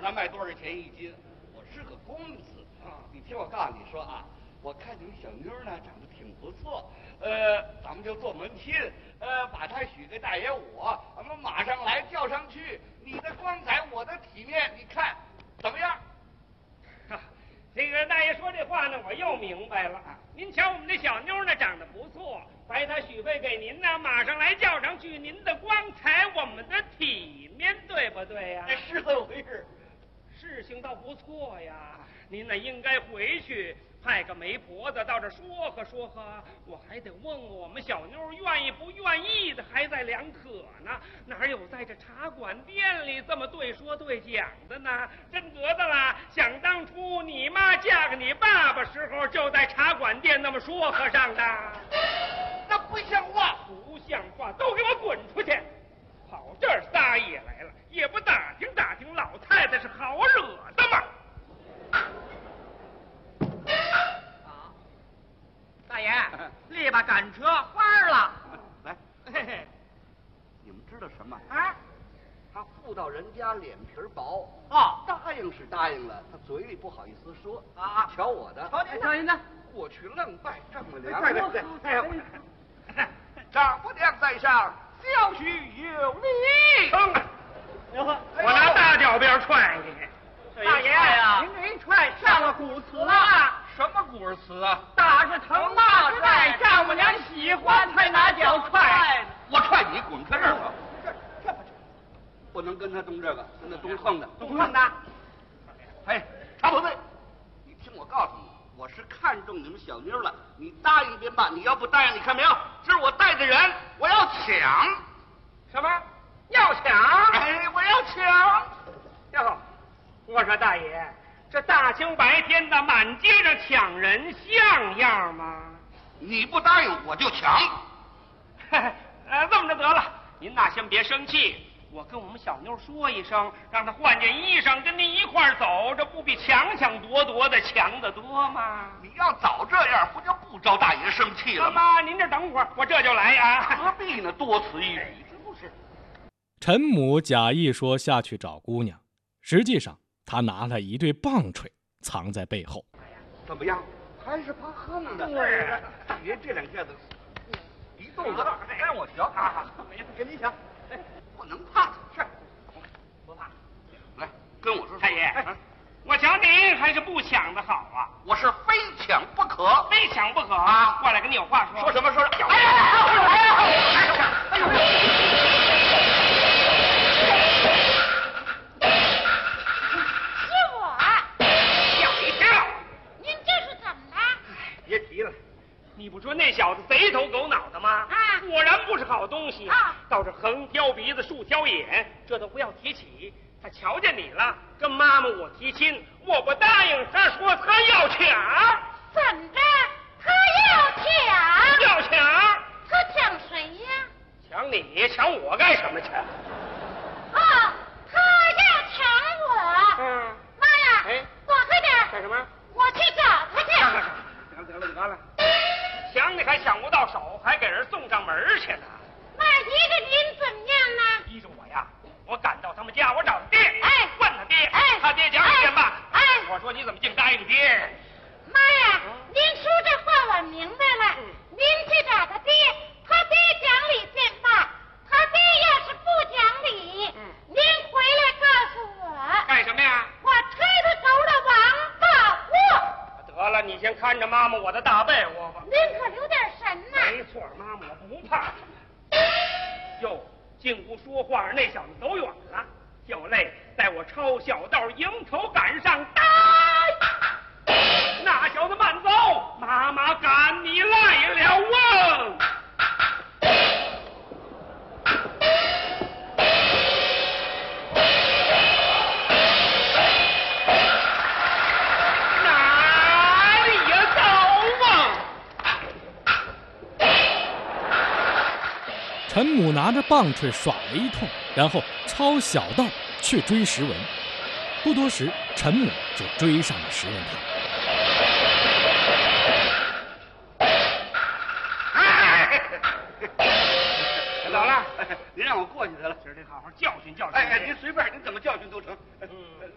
它卖多少钱一斤？我是个公子啊！你听我告诉你说啊，我看你们小妞呢长得挺不错，咱们就做门亲，把她许给大爷我，咱们马上来叫上去。你的光彩，我的体面，你看怎么样？ 这个大爷说这话呢，我又明白了。您瞧我们这小妞呢，长得不错，白她许配给您呢，马上来叫上去。您的光彩，我们的体面，对不对呀？ 是这么回事。 事情倒不错呀，您呢应该回去派个媒婆子到这说和说和，我还得问问我们小妞愿意不愿意的，还在两可呢。哪有在这茶馆店里这么对说对讲的呢？真得的啦！想当初你妈嫁给你爸爸时候，就在茶馆店那么说和上的。 那不像话， 不像话，都给我滚出去！跑这儿撒野来了，也不打听打听老太太是好惹的吗？ 大爷，力把赶车翻了。 来， 嘿嘿， 你们知道什么啊？ 他妇道人家脸皮薄哦， 答应是答应了，他嘴里不好意思说啊。 瞧我的， 瞧您的， 过去愣拜丈母娘。 对， 丈母娘在上，小婿有礼。 我拿大脚鞭踹你！ 大爷呀，您这一踹上了古词了。 什么古词啊？ 打是疼，骂是爱，丈母娘喜欢才拿脚踹。 我踹你，滚开这儿吧！这不能跟他动这个，跟他动横的。 动横的。 哎，常宝贝，你听我告诉你，我是看中你们小妞了，你答应便罢，你要不答应，你看没有？这是我带的人，我要抢。 什么？要抢？ 哎，我要抢。 哟，我说大爷，这大清白天的满街上抢人像样吗？ 你不答应我就抢。 这么着得了，您呐先别生气，我跟我们小妞说一声，让她换件衣裳跟您一块儿走，这不比抢抢夺夺的强得多吗？ 你要早这样，不就不招大爷生气了吗？ 妈，您这等会儿，我这就来啊。 何必呢？多此一举，是不是？ 陈母假意说下去找姑娘，实际上他拿了一对棒槌藏在背后。 怎么样？还是怕横的。 对， 别这两下子一动子让我瞧啊！ 没事，跟你抢。 不能怕。 是，不怕。 来，跟我说。 太爷，我瞧您还是不抢的好啊！ 我是非抢不可， 非抢不可啊！过来跟你有话说。 说什么说？ 哎呦！ 别提了，你不说那小子贼头狗脑的吗？ 啊， 果然不是好东西啊！ 倒是横挑鼻子竖挑眼，这都不要提起。他瞧见你了，跟妈妈我提亲，我不答应，他说他要抢。 怎着？他要抢？ 要抢？ 他抢谁呀？ 抢你，抢我干什么去？ 哦，他要抢我。妈呀！ 哎， 躲开点！ 干什么？ 我去找他去。 得了，抢你还抢不到手，还给人送上门去呢。 那依着您怎么样呢？ 依着我呀，我赶到他们家，我找他爹， 哎， 问他爹， 哎， 他爹讲理bien吧， 哎， 我说你怎么净答应爹？ 妈呀，您说这话我明白了，您去找他爹，他爹讲理bien吧，他爹要是不讲理，您回来告诉我。 干什么呀？ 我推他走了王八窝。 得了，你先看着妈妈我的大被窝吧。 您可留点神呐！ 没错，妈妈我不怕。哟，竟不说话，那小子走远了。就累在我抄小道迎头赶上，呆！那小子慢走，妈妈赶你来了啊！ 陈母拿着棒槌耍了一通，然后抄小道去追石文。不多时，陈母就追上了石文堂。 走了， 您让我过去得了。 今儿得好好教训教训。 哎，您随便，您怎么教训都成。